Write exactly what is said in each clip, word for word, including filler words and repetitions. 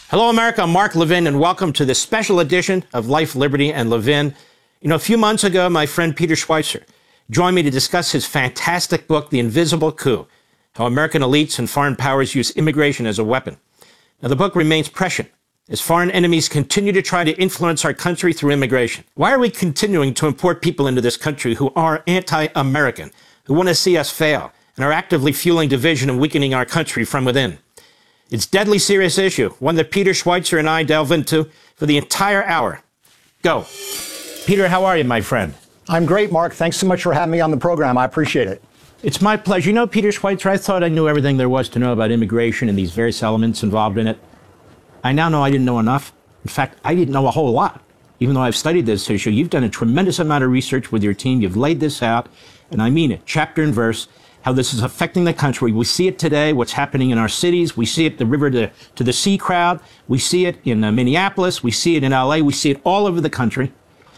Hello, America. I'm Mark Levin, and welcome to this special edition of Life, Liberty, and Levin. You know, a few months ago, my friend Peter Schweizer joined me to discuss his fantastic book, The Invisible Coup, How American Elites and Foreign Powers Use Immigration as a Weapon. Now, the book remains prescient as foreign enemies continue to try to influence our country through immigration. Why are we continuing to import people into this country who are anti-American, who want to see us fail, and are actively fueling division and weakening our country from within? It's a deadly serious issue, one that Peter Schweizer and I delve into for the entire hour. Go. Peter, how are you, my friend? I'm great, Mark. Thanks so much for having me on the program. I appreciate it. It's my pleasure. You know, Peter Schweizer, I thought I knew everything there was to know about immigration and these various elements involved in it. I now know I didn't know enough. In fact, I didn't know a whole lot. Even though I've studied this issue, you've done a tremendous amount of research with your team. You've laid this out, and I mean it, chapter and verse, how this is affecting the country. We see it today, what's happening in our cities. We see it the river to, to the sea crowd. We see it in uh, Minneapolis. We see it in L A. We see it all over the country.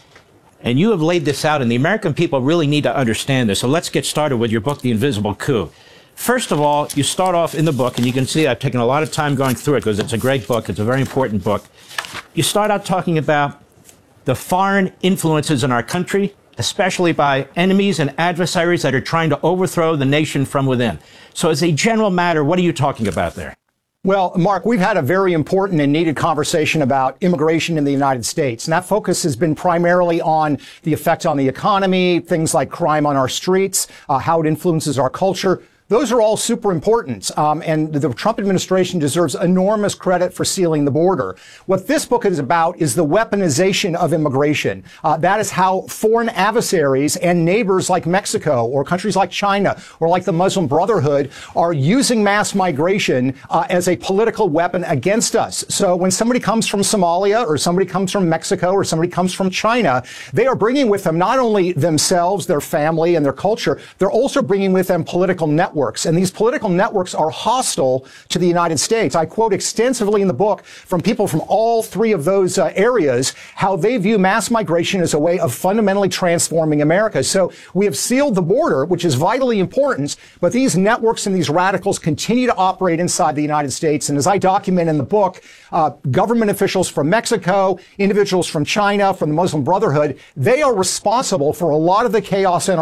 And you have laid this out, and the American people really need to understand this. So let's get started with your book, The Invisible Coup. First of all, you start off in the book, and you can see I've taken a lot of time going through it because it's a great book. It's a very important book. You start out talking about the foreign influences in our country, especially by enemies and adversaries that are trying to overthrow the nation from within. So as a general matter, what are you talking about there? Well, Mark, we've had a very important and needed conversation about immigration in the United States. And that focus has been primarily on the effect on the economy, things like crime on our streets, uh, how it influences our culture. Those are all super important, um, and the Trump administration deserves enormous credit for sealing the border. What this book is about is the weaponization of immigration. Uh, that is how foreign adversaries and neighbors like Mexico or countries like China or like the Muslim Brotherhood are using mass migration uh, as a political weapon against us. So when somebody comes from Somalia or somebody comes from Mexico or somebody comes from China, they are bringing with them not only themselves, their family, and their culture, they're also bringing with them political networks. And these political networks are hostile to the United States. I quote extensively in the book from people from all three of those uh, areas how they view mass migration as a way of fundamentally transforming America. So we have sealed the border, which is vitally important, but these networks and these radicals continue to operate inside the United States. And as I document in the book, uh, government officials from Mexico, individuals from China, from the Muslim Brotherhood, they are responsible for a lot of the chaos in our